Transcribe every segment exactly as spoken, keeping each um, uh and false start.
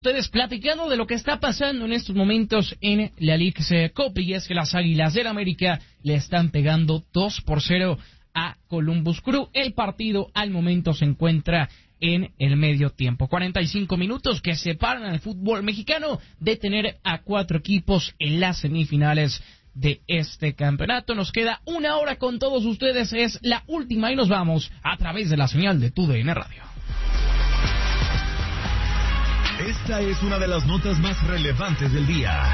Ustedes platicando de lo que está pasando en estos momentos en la Leagues Cup, y es que las Águilas del América le están pegando dos por cero a Columbus Crew. El partido al momento se encuentra en el medio tiempo. cuarenta y cinco minutos que separan al fútbol mexicano de tener a cuatro equipos en las semifinales de este campeonato. Nos queda una hora con todos ustedes, es la última y nos vamos a través de la señal de Tu D N Radio. Esta es una de las notas más relevantes del día.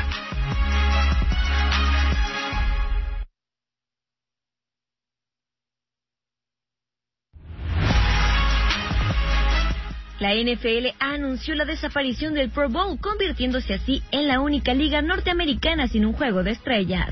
La N F L anunció la desaparición del Pro Bowl, convirtiéndose así en la única liga norteamericana sin un juego de estrellas.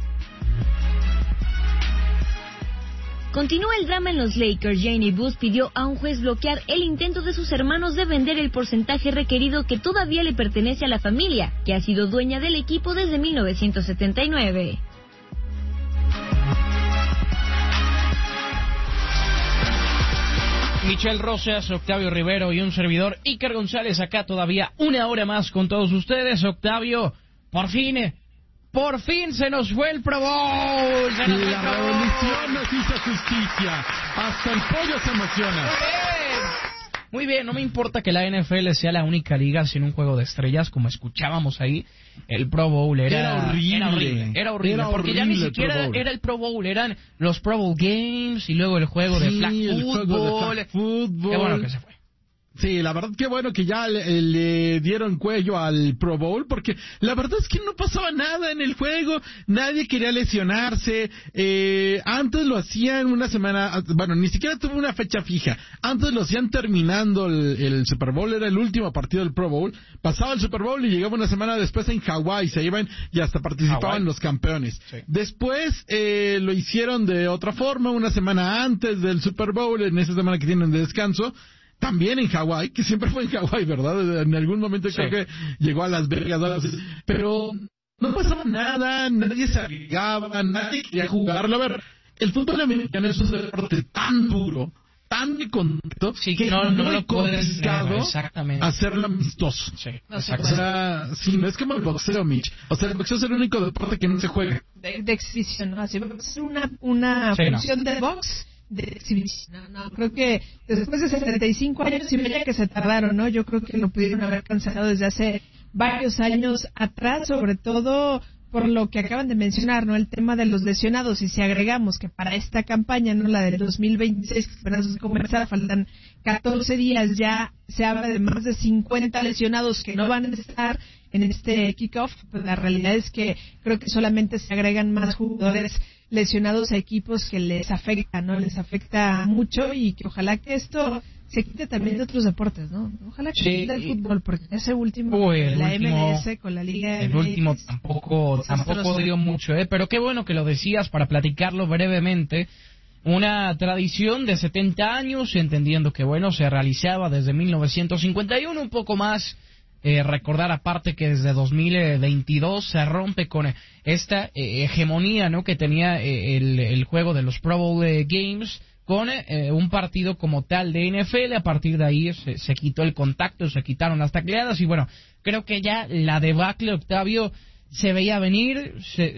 Continúa el drama en los Lakers. Janie Buss pidió a un juez bloquear el intento de sus hermanos de vender el porcentaje requerido que todavía le pertenece a la familia, que ha sido dueña del equipo desde mil novecientos setenta y nueve. Michelle Rosas, Octavio Rivero y un servidor, Iker González, acá todavía una hora más con todos ustedes. Octavio, por fin... Por fin se nos fue el Pro Bowl. Se nos la revolución nos hizo justicia. Hasta el pollo se emociona. Muy bien. Muy bien, no me importa que la N F L sea la única liga sin un juego de estrellas, como escuchábamos ahí. El Pro Bowl era, era horrible. Era horrible, era horrible era porque horrible ya ni siquiera el era el Pro Bowl, eran los Pro Bowl Games y luego el juego sí, de flag el football. Juego de flag football. Qué bueno que se fue. Sí, la verdad que bueno que ya le, le dieron cuello al Pro Bowl, porque la verdad es que no pasaba nada en el juego, nadie quería lesionarse, eh, antes lo hacían una semana, bueno, ni siquiera tuvo una fecha fija, antes lo hacían terminando el, el Super Bowl, era el último partido del Pro Bowl, pasaba el Super Bowl y llegaba una semana después en Hawái, se iban y hasta participaban Hawaii. Los campeones. Sí. Después eh, lo hicieron de otra forma, una semana antes del Super Bowl, en esa semana que tienen de descanso, también en Hawái, que siempre fue en Hawái, ¿verdad? En algún momento sí. Creo que llegó a Las Vegas, pero no pasaba nada, nadie se arriesgaba, nadie quería jugarlo. A ver, el fútbol americano es un deporte tan duro, tan de contacto, sí, que no, no lo puedes hacerlo amistoso. Sí, o sea, sí, no es como el boxeo, Mitch. O sea, el boxeo es el único deporte que no se juega. De, de exhibición, ¿no? Así es una, una sí, función no. de box de exhibición. No, no, creo que después de setenta y cinco años y media que se tardaron, ¿no? Yo creo que lo pudieron haber cancelado desde hace varios años atrás, sobre todo por lo que acaban de mencionar, ¿no? El tema de los lesionados, y si agregamos que para esta campaña, ¿no? La del dos mil veintiséis, que esperamos comenzar, faltan catorce días, ya se habla de más de cincuenta lesionados que no van a estar en este kickoff, pues la realidad es que creo que solamente se agregan más jugadores lesionados a equipos que les afecta, ¿no? Les afecta mucho, y que ojalá que esto se quite también de otros deportes, ¿no? Ojalá que sí, se quite el fútbol, porque ese último, uy, el la último, M L S con la Liga el M X, último tampoco, tampoco dio mucho, ¿eh? Pero qué bueno que lo decías para platicarlo brevemente. Una tradición de setenta años, entendiendo que, bueno, se realizaba desde mil novecientos cincuenta y uno, un poco más. Eh, recordar aparte que desde dos mil veintidós se rompe con esta eh, hegemonía, ¿no? Que tenía eh, el, el juego de los Pro Bowl eh, Games con eh, un partido como tal de N F L. A partir de ahí se, se quitó el contacto, se quitaron las tacleadas y bueno, creo que ya la debacle, Octavio, se veía venir, se,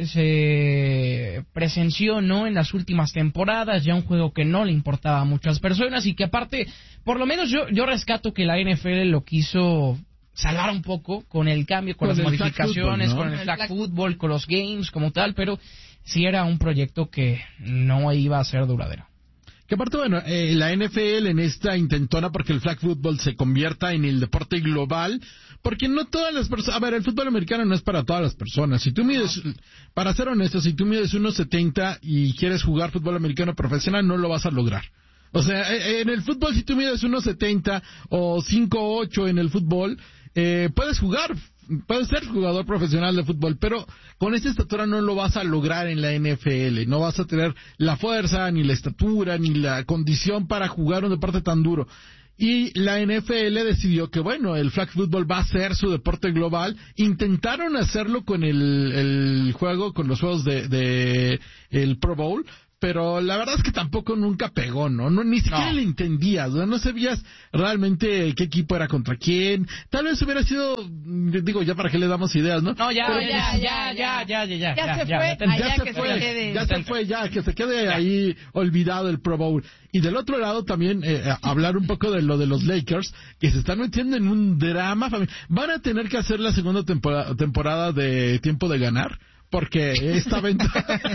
se presenció, ¿no? En las últimas temporadas, ya un juego que no le importaba a muchas personas y que aparte, por lo menos yo, yo rescato que la N F L lo quiso salvar un poco con el cambio, con, con las modificaciones, fútbol, ¿no? Con el flag football, con los games como tal, pero sí era un proyecto que no iba a ser duradero. Que aparte, bueno, eh, la N F L en esta intentona porque el flag football se convierta en el deporte global, porque no todas las personas, a ver, el fútbol americano no es para todas las personas. Si tú mides, no. para ser honesto, si tú mides uno setenta y quieres jugar fútbol americano profesional, no lo vas a lograr. O sea, en el fútbol, si tú mides uno setenta o cinco ocho en el fútbol, eh, puedes jugar, puedes ser jugador profesional de fútbol, pero con esta estatura no lo vas a lograr en la N F L. No vas a tener la fuerza, ni la estatura, ni la condición para jugar un deporte tan duro. Y la N F L decidió que, bueno, el flag football va a ser su deporte global. Intentaron hacerlo con el, el juego, con los juegos de, de el Pro Bowl, pero la verdad es que tampoco nunca pegó, ¿no? no ni siquiera no. le entendías, ¿no? No sabías realmente qué equipo era contra quién. Tal vez hubiera sido, digo, ya para qué le damos ideas, ¿no? No, ya, Pero ya, ya, ya, ya, ya, ya, ya se ya, fue, ya, Ya allá se que fue, se quede. ya se fue, ya, que se quede ahí olvidado el Pro Bowl. Y del otro lado también eh, hablar un poco de lo de los Lakers, que se están metiendo en un drama familiar. Van a tener que hacer la segunda temporada, temporada de Tiempo de Ganar, porque esta venta...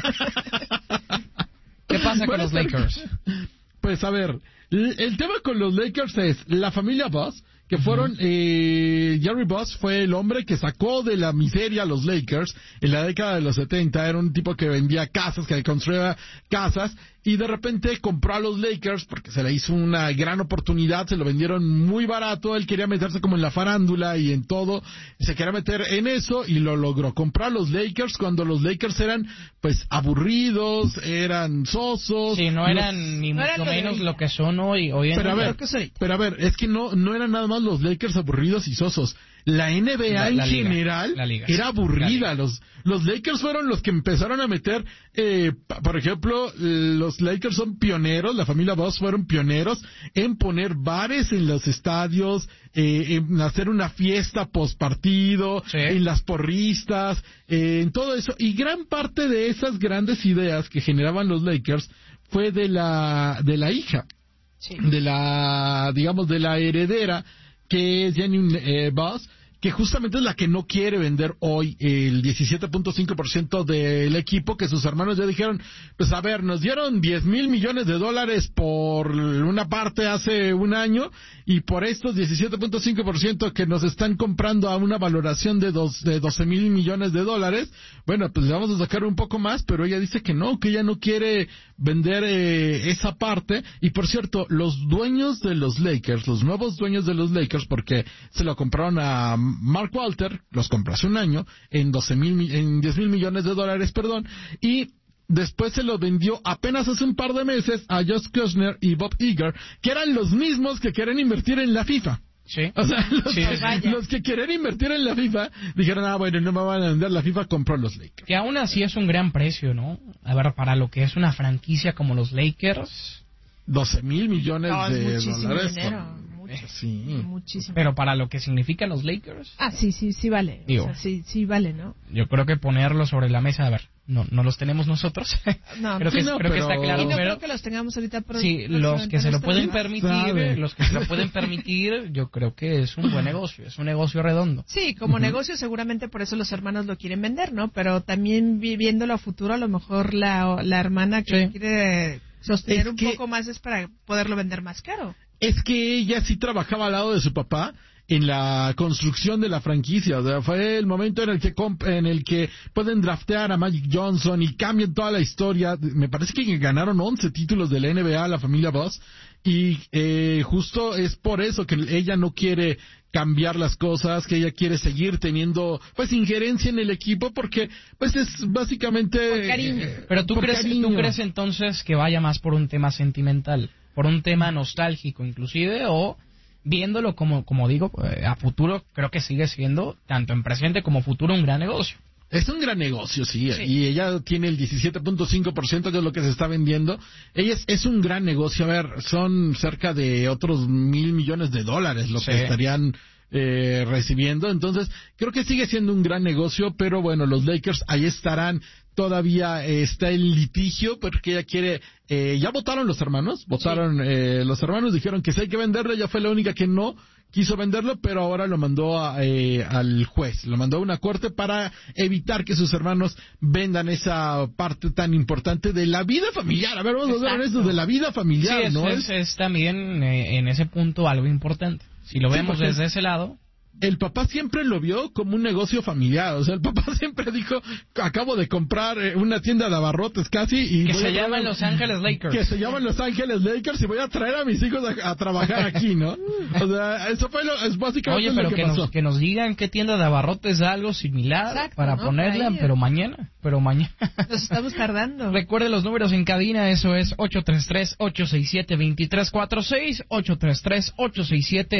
¿Qué pasa con los Lakers? Pues a ver, el, el tema con los Lakers es la familia Buss, que fueron, uh-huh. eh, Jerry Buss fue el hombre que sacó de la miseria a los Lakers en la década de los setenta. Era un tipo que vendía casas, que construía casas, y de repente compró a los Lakers porque se le hizo una gran oportunidad, se lo vendieron muy barato. Él quería meterse como en la farándula y en todo, se quería meter en eso y lo logró. Compró a los Lakers cuando los Lakers eran pues aburridos, eran sosos. Sí, no los... eran ni no mucho eran menos lo, lo que son hoy, hoy en pero a ver, pero a ver, es que no, no eran nada más los Lakers aburridos y sosos. La N B A la, en la liga, general la liga, era aburrida. la Los, los Lakers fueron los que empezaron a meter, eh, por ejemplo, los Lakers son pioneros, la familia Buss fueron pioneros en poner bares en los estadios, eh, en hacer una fiesta post partido, sí. en las porristas, eh, en todo eso. Y gran parte de esas grandes ideas que generaban los Lakers fue de la, de la hija, sí. de la, digamos, de la heredera, que es Jenny eh, Buss, que justamente es la que no quiere vender hoy el diecisiete punto cinco por ciento del equipo, que sus hermanos ya dijeron, pues a ver, nos dieron diez mil millones de dólares por una parte hace un año, y por estos diecisiete punto cinco por ciento que nos están comprando a una valoración de, dos, de doce mil millones de dólares, bueno, pues le vamos a sacar un poco más, pero ella dice que no, que ella no quiere vender eh, esa parte. Y por cierto, los dueños de los Lakers, los nuevos dueños de los Lakers, porque se lo compraron a Mark Walter, los compró hace un año, en doce mil, en diez mil millones de dólares, perdón, y después se lo vendió apenas hace un par de meses a Josh Kushner y Bob Iger, que eran los mismos que quieren invertir en la FIFA. Sí. O sea, los, sí, sí. los que quieren invertir en la FIFA dijeron, ah, bueno, no me van a vender la FIFA, compró los Lakers. Que aún así es un gran precio, ¿no? A ver, para lo que es una franquicia como los Lakers. doce mil millones no, de es dólares. Dinero. Mucho, sí. Muchísimo. Pero para lo que significan los Lakers. Ah, sí, sí, sí vale. Digo, o sea, sí, sí vale, ¿no? Yo creo que ponerlo sobre la mesa, a ver, no, no los tenemos nosotros. No, creo sí, que, no, creo pero... que está claro. Y no pero... creo que los tengamos ahorita. Pro... Sí, los que se lo pueden permitir, sabe. los que se lo pueden permitir, yo creo que es un buen negocio, es un negocio redondo. Sí, como uh-huh. negocio seguramente por eso los hermanos lo quieren vender, ¿no? Pero también viéndolo a futuro, a lo mejor la, la hermana que sí. quiere sostener es un que... poco más es para poderlo vender más caro. Es que ella sí trabajaba al lado de su papá en la construcción de la franquicia. O sea, fue el momento en el que comp- en el que pueden draftear a Magic Johnson y cambian toda la historia. Me parece que ganaron once títulos de la N B A la familia Buss, y eh, justo es por eso que ella no quiere cambiar las cosas, que ella quiere seguir teniendo pues injerencia en el equipo, porque pues es básicamente por cariño. Eh, Pero tú por crees, cariño. tú crees entonces que vaya más por un tema sentimental, por un tema nostálgico inclusive, o viéndolo como como digo a futuro, creo que sigue siendo tanto en presente como futuro un gran negocio. Es un gran negocio, sí, sí. Y ella tiene el diecisiete punto cinco por ciento que es lo que se está vendiendo. Ella es, es un gran negocio. A ver, son cerca de otros mil millones de dólares lo sí. que estarían eh, recibiendo. Entonces, creo que sigue siendo un gran negocio, pero bueno, los Lakers ahí estarán. Todavía eh, está el litigio porque ella quiere, eh, ya votaron los hermanos, votaron sí. eh, los hermanos, dijeron que sí hay que venderlo, ella fue la única que no quiso venderlo, pero ahora lo mandó a, eh, al juez, lo mandó a una corte para evitar que sus hermanos vendan esa parte tan importante de la vida familiar. A ver, vamos Exacto. a ver eso de la vida familiar, sí, es, ¿no? Es, es también eh, en ese punto algo importante. Si lo vemos sí, desde ese lado... El papá siempre lo vio como un negocio familiar. O sea, el papá siempre dijo, acabo de comprar eh, una tienda de abarrotes casi. Y que voy se a llama traer, Los Ángeles Lakers. Que se llaman Los Ángeles Lakers y voy a traer a mis hijos a, a trabajar aquí, ¿no? O sea, eso fue lo, es básicamente Oye, pero lo que, que pasó. Nos, que nos digan qué tienda de abarrotes da algo similar Exacto, para ¿no? ponerla, Ahí, pero mañana, pero mañana. Nos estamos tardando. Recuerde los números en cabina, eso es ocho tres tres, ocho seis siete, dos tres cuatro seis, ocho tres tres, ocho seis siete,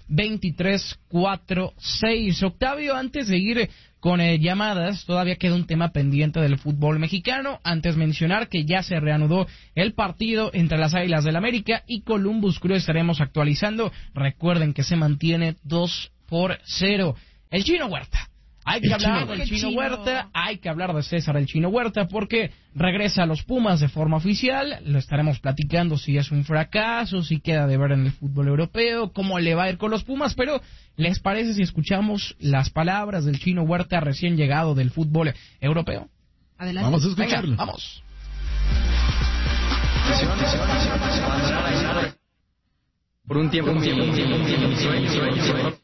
veintitrés cuarenta y seis. Octavio, antes de ir con eh, llamadas, todavía queda un tema pendiente del fútbol mexicano. Antes mencionar que ya se reanudó el partido entre las Águilas del América y Columbus Crew. Estaremos actualizando. Recuerden que se mantiene dos por cero. El Chino Huerta. Hay que hablar del Chino Huerta, hay que hablar de César el Chino Huerta, porque regresa a los Pumas de forma oficial. Lo estaremos platicando si es un fracaso, si queda de ver en el fútbol europeo, cómo le va a ir con los Pumas, pero ¿les parece si escuchamos las palabras del Chino Huerta recién llegado del fútbol europeo? Adelante. Vamos a escucharlo. Venga, vamos. Por un tiempo, un tiempo, un tiempo, un tiempo.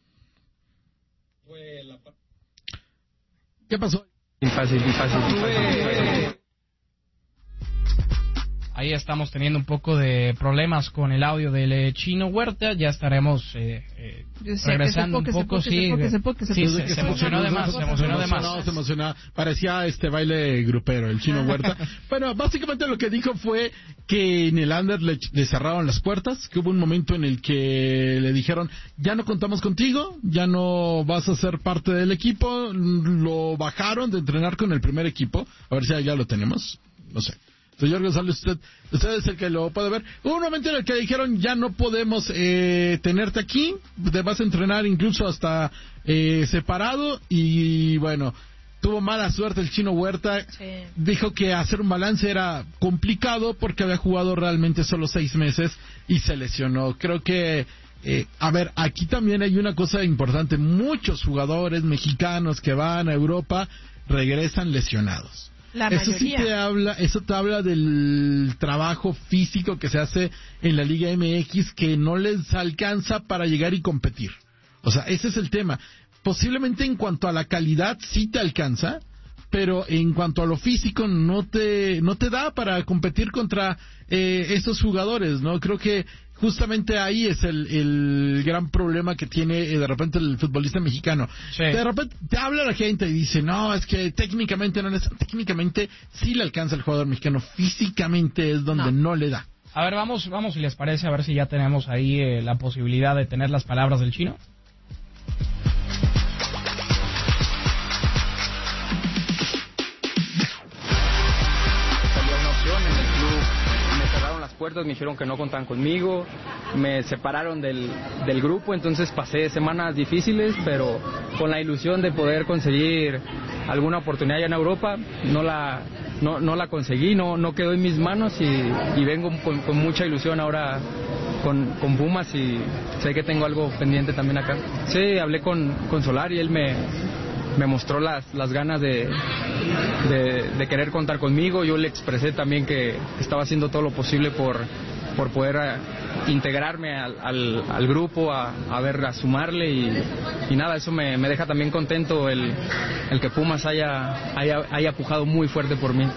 ¿Qué pasó? Fácil, fácil, fácil. Ahí estamos teniendo un poco de problemas con el audio del eh, Chino Huerta. Ya estaremos eh, eh, regresando un poco. Sí, sí, se, se emocionó de más, se emocionó de más. Se emocionó, parecía este baile grupero, el Chino Huerta. Bueno, básicamente lo que dijo fue que en el Under le, le cerraron las puertas, que hubo un momento en el que le dijeron, ya no contamos contigo, ya no vas a ser parte del equipo. Lo bajaron de entrenar con el primer equipo. A ver si ya lo tenemos, no sé. Señor González, usted, usted es el que lo puede ver. Hubo un momento en el que dijeron, ya no podemos eh, tenerte aquí, te vas a entrenar incluso hasta eh, separado, y bueno, tuvo mala suerte el Chino Huerta. Sí. Dijo que hacer un balance era complicado porque había jugado realmente solo seis meses y se lesionó. Creo que, eh, a ver, aquí también hay una cosa importante, muchos jugadores mexicanos que van a Europa regresan lesionados. La eso mayoría. sí te habla, eso te habla del trabajo físico que se hace en la Liga M X, que no les alcanza para llegar y competir. O sea, ese es el tema. Posiblemente en cuanto a la calidad sí te alcanza, pero en cuanto a lo físico no te no te da para competir contra eh, estos jugadores, ¿no? Creo que justamente ahí es el, el gran problema que tiene eh, de repente el futbolista mexicano. Sí. De repente te habla la gente y dice, no, es que técnicamente no es, técnicamente sí le alcanza al jugador mexicano, físicamente es donde no, no le da. A ver, vamos, vamos si les parece, a ver si ya tenemos ahí eh, la posibilidad de tener las palabras del Chino. Puertas, me dijeron que no contaban conmigo, me separaron del, del grupo, entonces pasé semanas difíciles, pero con la ilusión de poder conseguir alguna oportunidad allá en Europa. No la no, no la conseguí, no, no quedó en mis manos, y, y vengo con, con mucha ilusión ahora con, con Pumas, y sé que tengo algo pendiente también acá. Sí, hablé con, con Solari y él me me mostró las, las ganas de, de, de querer contar conmigo. Yo le expresé también que estaba haciendo todo lo posible por, por poder a, integrarme al, al, al grupo, a, a ver, a sumarle, y, y nada, eso me, me deja también contento el, el que Pumas haya, haya, haya pujado muy fuerte por mí.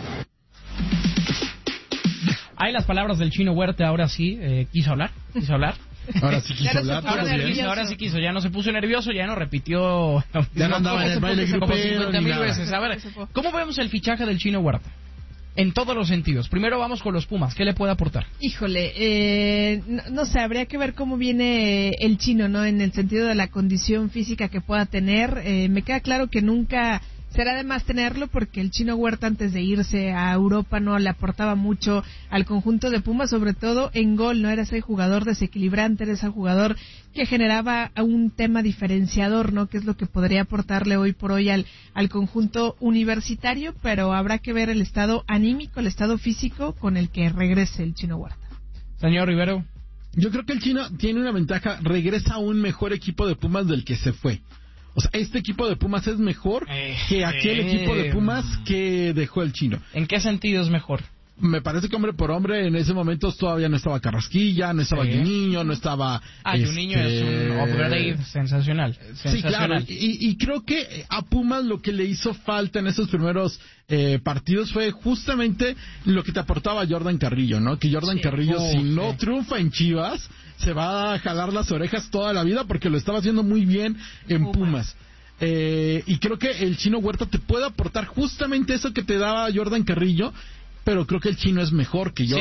Hay las palabras del Chino Huerta, ahora sí, eh, quiso hablar, quiso hablar. Ahora sí quiso hablar. Ahora sí quiso, ahora sí quiso, ya no se puso nervioso, ya no repitió. Ya no andaba en el baile grupero ni nada. Veces. A ver, ¿cómo vemos el fichaje del Chino Huerta? En todos los sentidos. Primero vamos con los Pumas, ¿qué le puede aportar? Híjole, eh, no, no sé, habría que ver cómo viene el Chino, ¿no? En el sentido de la condición física que pueda tener. Eh, me queda claro que nunca será de más tenerlo, porque el Chino Huerta antes de irse a Europa no le aportaba mucho al conjunto de Pumas, sobre todo en gol, no era ese jugador desequilibrante, era ese jugador que generaba un tema diferenciador, ¿no? Que es lo que podría aportarle hoy por hoy al, al conjunto universitario, pero habrá que ver el estado anímico, el estado físico con el que regrese el Chino Huerta. Señor Rivero. Yo creo que el Chino tiene una ventaja, regresa a un mejor equipo de Pumas del que se fue. O sea, este equipo de Pumas es mejor eh, que aquel eh, equipo de Pumas que dejó el Chino. ¿En qué sentido es mejor? Me parece que hombre por hombre en ese momento todavía no estaba Carrasquilla, no estaba Juninho, no estaba... Ah, este... Juninho es un upgrade sensacional. sensacional. Sí, claro. Y, y creo que a Pumas lo que le hizo falta en esos primeros eh, partidos fue justamente lo que te aportaba Jordan Carrillo, ¿no? Que Jordan sí. Carrillo, oh, si no sí. triunfa en Chivas, se va a jalar las orejas toda la vida, porque lo estaba haciendo muy bien en Pumas. Pumas. Eh, y creo que el Chino Huerta te puede aportar justamente eso que te daba Jordan Carrillo, pero creo que el Chino es mejor que Jordan. Sí.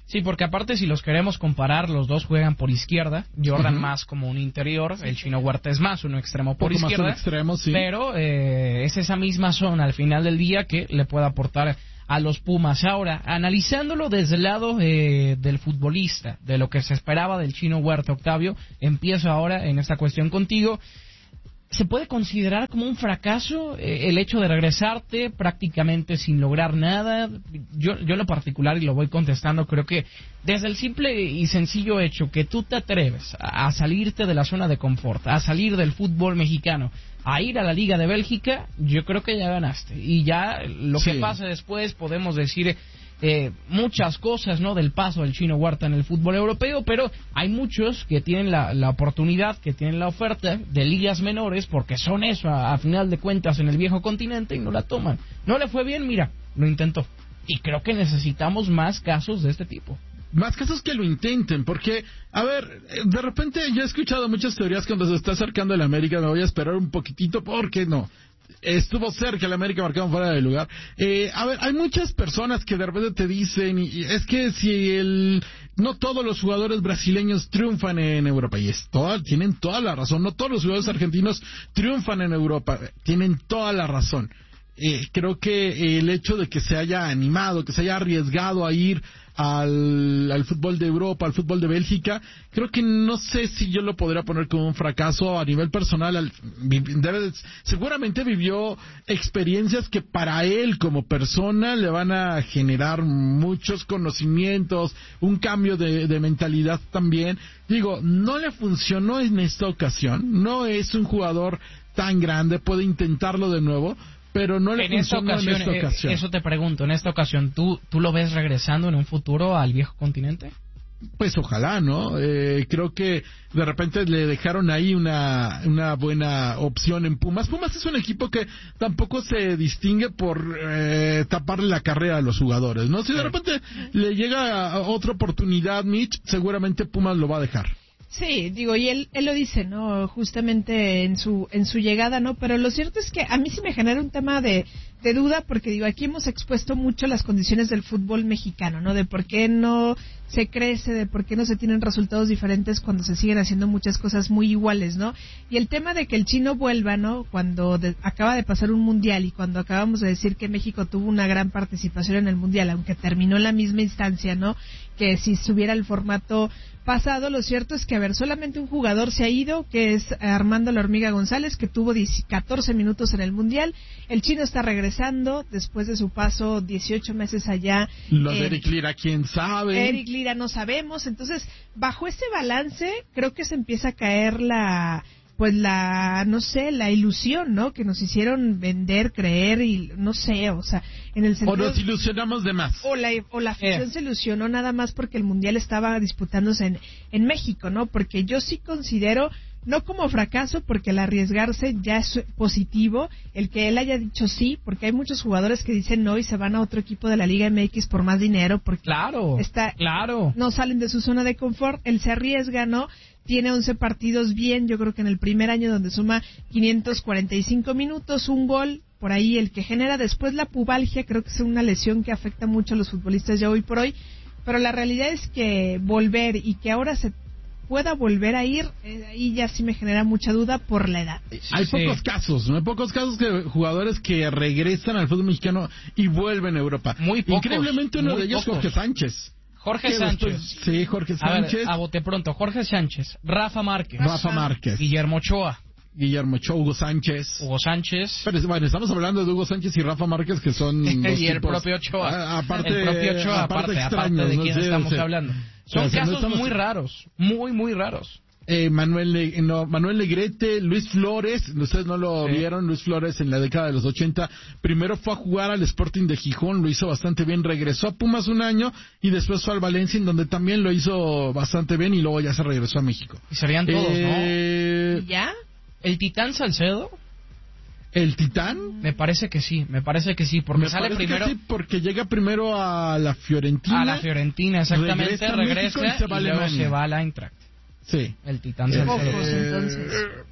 Sí, porque aparte si los queremos comparar, los dos juegan por izquierda, Jordan uh-huh. más como un interior, el Chino Huerta es más un extremo por Poco izquierda, más un extremo, sí. pero eh, es esa misma zona al final del día que le puede aportar a los Pumas. Ahora, analizándolo desde el lado eh, del futbolista, de lo que se esperaba del Chino Huerta, Octavio, empiezo ahora en esta cuestión contigo. ¿Se puede considerar como un fracaso eh, el hecho de regresarte prácticamente sin lograr nada? Yo, yo en lo particular, y lo voy contestando, creo que desde el simple y sencillo hecho que tú te atreves a, a salirte de la zona de confort, a salir del fútbol mexicano, a ir a la Liga de Bélgica, yo creo que ya ganaste. Y ya lo sí. que pase después podemos decir eh, muchas cosas, ¿no?, del paso del Chino Huerta en el fútbol europeo, pero hay muchos que tienen la, la oportunidad, que tienen la oferta de ligas menores, porque son eso, a, a final de cuentas, en el viejo continente, y no la toman. No le fue bien, mira, lo intentó. Y creo que necesitamos más casos de este tipo. Más casos que lo intenten, porque, a ver, de repente yo he escuchado muchas teorías cuando se está acercando el América, me voy a esperar un poquitito, porque no, estuvo cerca el América marcado fuera de lugar. Eh, a ver, hay muchas personas que de repente te dicen, y, y es que si el, no todos los jugadores brasileños triunfan en Europa, y es toda, tienen toda la razón, no todos los jugadores argentinos triunfan en Europa, tienen toda la razón. Eh, creo que el hecho de que se haya animado, que se haya arriesgado a ir al, al fútbol de Europa, al fútbol de Bélgica, creo que no sé si yo lo podría poner como un fracaso a nivel personal. Al, debe, seguramente vivió experiencias que para él como persona le van a generar muchos conocimientos, un cambio de, de mentalidad también. Digo, no le funcionó en esta ocasión, no es un jugador tan grande, puede intentarlo de nuevo, pero no le en esta ocasión, en esta ocasión. Eh, eso te pregunto, en esta ocasión, ¿tú, ¿tú lo ves regresando en un futuro al viejo continente? Pues ojalá, ¿no? Eh, creo que de repente le dejaron ahí una, una buena opción en Pumas. Pumas es un equipo que tampoco se distingue por eh, taparle la carrera a los jugadores, ¿no? Si de repente le llega otra oportunidad, Mitch, seguramente Pumas lo va a dejar. Sí, digo, y él, él lo dice, ¿no? Justamente en su, en su llegada, ¿no? Pero lo cierto es que a mí sí me genera un tema de, de duda, porque digo, aquí hemos expuesto mucho las condiciones del fútbol mexicano, ¿no? De por qué no se crece, de por qué no se tienen resultados diferentes cuando se siguen haciendo muchas cosas muy iguales, ¿no? Y el tema de que el Chino vuelva, ¿no? Cuando de, acaba de pasar un mundial y cuando acabamos de decir que México tuvo una gran participación en el mundial, aunque terminó en la misma instancia, ¿no? Que si estuviera el formato pasado, lo cierto es que, a ver, solamente un jugador se ha ido, que es Armando La Hormiga González, que tuvo catorce minutos en el mundial. El Chino está regresando después de su paso dieciocho meses allá. Lo de eh, Eric Lira, quién sabe. Eric Lira no sabemos. Entonces, bajo ese balance, creo que se empieza a caer la, pues la, no sé, la ilusión, ¿no? Que nos hicieron vender, creer y no sé, o sea, en el sentido... O nos ilusionamos de más. O la, o la afición eh. se ilusionó nada más porque el Mundial estaba disputándose en, en México, ¿no? Porque yo sí considero, no como fracaso, porque el arriesgarse ya es positivo, el que él haya dicho sí, porque hay muchos jugadores que dicen no y se van a otro equipo de la Liga M X por más dinero, porque claro, está, claro. no salen de su zona de confort, él se arriesga, ¿no? Tiene once partidos bien, yo creo que en el primer año donde suma quinientos cuarenta y cinco minutos, un gol, por ahí el que genera después la pubalgia, creo que es una lesión que afecta mucho a los futbolistas ya hoy por hoy, pero la realidad es que volver y que ahora se pueda volver a ir, eh, ahí ya sí me genera mucha duda por la edad. Hay sí. pocos casos, ¿no? Hay pocos casos de jugadores que regresan al fútbol mexicano y vuelven a Europa. Muy pocos. Increíblemente uno muy de ellos, pocos. Jorge Sánchez. Jorge Sánchez. Después, sí, Jorge Sánchez. A ver, a bote pronto. Jorge Sánchez, Rafa Márquez. Rafa Márquez. Guillermo Ochoa. Guillermo Ochoa, Hugo Sánchez. Hugo Sánchez. Pero bueno, estamos hablando de Hugo Sánchez y Rafa Márquez, que son y dos el tipos, propio Ochoa. A, aparte, el propio Ochoa, aparte, aparte, aparte de quién no sé, estamos sí. hablando. Son o sea, casos no estamos... muy raros. Muy, muy raros. Eh, Manuel, Le- no, Manuel Negrete, Luis Flores, ustedes no lo sí. vieron, Luis Flores en la década de los ochenta, primero fue a jugar al Sporting de Gijón, lo hizo bastante bien, regresó a Pumas un año y después fue al Valencia, en donde también lo hizo bastante bien y luego ya se regresó a México. Y serían todos, eh... ¿no? ¿Ya? ¿El Titán Salcedo? ¿El Titán? Me parece que sí, me parece que sí, porque me sale primero... Que sí, porque llega primero a la Fiorentina. A la Fiorentina, exactamente, regresa, regresa y, se va y luego se va a la Eintracht. Sí. El Titán Salcedo. Salcedo. Pocos, entonces.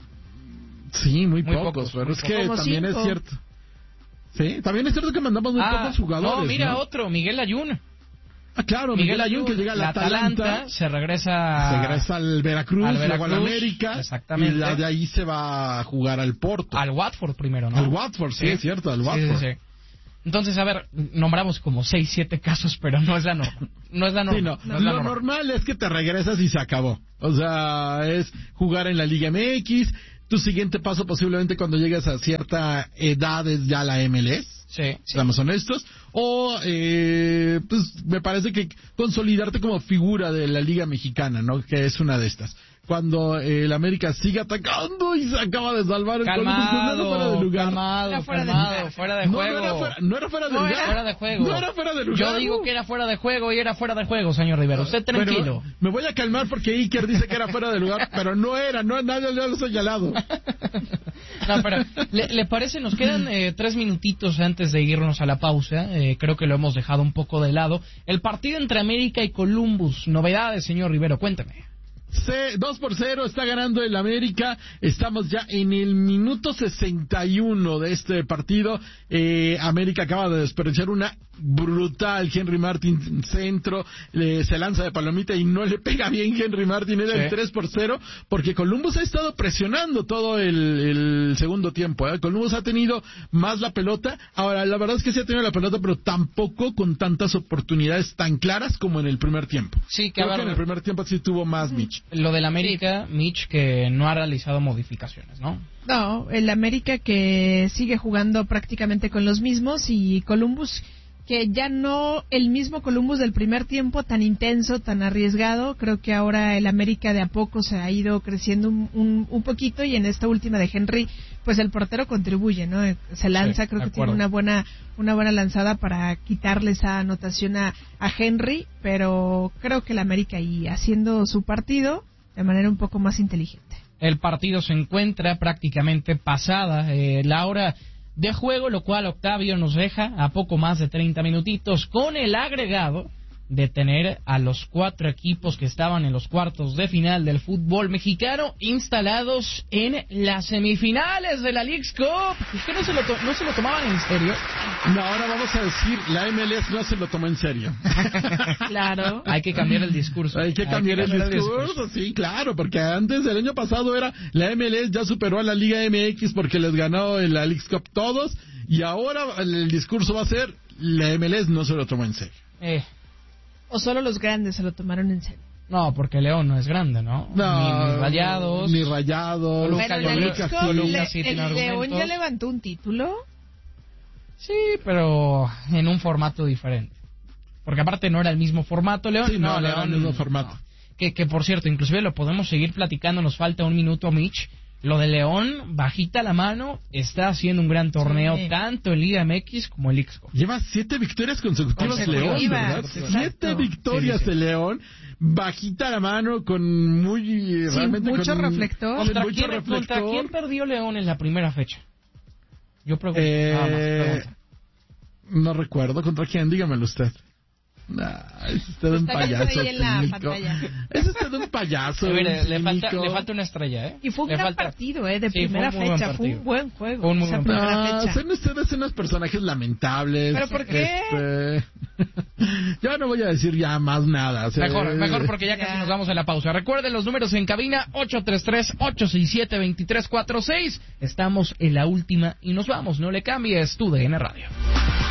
Sí, muy, muy pocos, pocos, pero muy es que pocos. también Como es cierto. Sí, también es cierto que mandamos muy ah, pocos jugadores. No, mira ¿no? otro, Miguel Ayun. Ah, claro, Miguel, Miguel Ayun, que llega al Atalanta, Atalanta, se regresa... Se regresa al Veracruz, al Veracruz, luego al América, exactamente. y de ahí se va a jugar al Porto. Al Watford primero, ¿no? Al Watford, sí, sí es cierto, al Watford. Sí, sí, sí. Entonces, a ver, nombramos como seis, siete casos, pero no es la norma. No es la norma. Sí, no. No es Lo la norma. normal es que te regresas y se acabó. O sea, es jugar en la Liga M X. Tu siguiente paso posiblemente cuando llegues a cierta edad es ya la M L S. Sí. Seamos honestos. O, eh, pues, me parece que consolidarte como figura de la Liga Mexicana, ¿no? Que es una de estas. Cuando eh, el América sigue atacando y se acaba de salvar el calmado, fuera de lugar. calmado, fuera calmado, de fuera de no, juego. No era fuera, no era fuera de no lugar. Era fuera de juego. No era fuera de lugar. Yo digo que era fuera de juego y era fuera de juego, señor Rivero. Usted tranquilo. Pero me voy a calmar porque Iker dice que era fuera de lugar, pero no era, no nadie le ha señalado. No, pero ¿le, le parece? Nos quedan eh, tres minutitos antes de irnos a la pausa. Eh, creo que lo hemos dejado un poco de lado. El partido entre América y Columbus. Novedades, señor Rivero, cuéntame. dos por cero está ganando el América. Estamos ya en el minuto sesenta y uno de este partido. Eh, América acaba de desperdiciar una brutal Henry Martin centro, eh, se lanza de palomita y no le pega bien Henry Martin. Era sí. el tres por cero porque Columbus ha estado presionando todo el, el segundo tiempo. ¿eh? Columbus ha tenido más la pelota. Ahora, la verdad es que sí ha tenido la pelota, pero tampoco con tantas oportunidades tan claras como en el primer tiempo. Sí, que, Creo ver, que en el primer tiempo sí tuvo más Mitch. Lo del América, sí. Mitch, que no ha realizado modificaciones, ¿no? No, el América que sigue jugando prácticamente con los mismos y Columbus que ya no el mismo Columbus del primer tiempo tan intenso, tan arriesgado. Creo que ahora el América de a poco se ha ido creciendo un, un, un poquito y en esta última de Henry, pues el portero contribuye, ¿no? Se lanza, sí, creo que tiene una buena una buena lanzada para quitarle esa anotación a, a Henry, pero creo que el América ahí haciendo su partido de manera un poco más inteligente. El partido se encuentra prácticamente pasada eh, la hora de juego, lo cual Octavio nos deja a poco más de treinta minutitos con el agregado de tener a los cuatro equipos que estaban en los cuartos de final del fútbol mexicano instalados en las semifinales de la Leagues Cup. ¿Usted no se lo, to- no se lo tomaban en serio? No, ahora vamos a decir, la M L S no se lo tomó en serio. Claro. Hay que cambiar el discurso. Hay que cambiar, Hay que cambiar el, discurso, el discurso, sí, claro, porque antes, el año pasado era, la M L S ya superó a la Liga M X porque les ganó en la Leagues Cup todos, y ahora el discurso va a ser, la M L S no se lo tomó en serio. Eh. ¿O solo los grandes se lo tomaron en serio? No, porque León no es grande, ¿no? No, ni, ni Rayados. Ni Rayados. Toluca, Pero Toluca, Toluca, Toluca le, sí el tiene León argumentos. ya levantó un título. Sí, pero en un formato diferente. Porque aparte no era el mismo formato, León. Sí, no, no, León, era el mismo formato. No. Que, que por cierto, inclusive lo podemos seguir platicando, nos falta un minuto, Mitch. Lo de León, bajita la mano, está haciendo un gran torneo, sí. tanto en Liga M X como en Leagues Cup. Lleva siete victorias consecutivas León, ¿verdad? Exacto. Siete victorias de sí, sí, sí. León, bajita la mano, con muy... Sí, realmente mucho con, reflector. ¿Contra, mucho quién, reflector. ¿Contra quién perdió León en la primera fecha? Yo pregunto. Eh, nada más, pregunto. No recuerdo. ¿Contra quién? Dígamelo usted. Nah, es usted un payaso ahí en la cínico. pantalla. Es usted un payaso. Mire, le, falta, cínico. le falta una estrella, ¿eh? Y fue un le gran falta... partido, ¿eh? De sí, primera fue fecha. Fue un buen juego. Fue un muy esa buen primera No, fecha. son ustedes unos personajes lamentables. ¿Pero por qué? Este... Yo no voy a decir ya más nada. O sea, mejor, mejor porque ya, ya casi nos vamos a la pausa. Recuerden los números en cabina: ocho tres tres, ocho seis siete, dos tres cuatro seis. Estamos en la última y nos vamos. No le cambies, tu D N Radio.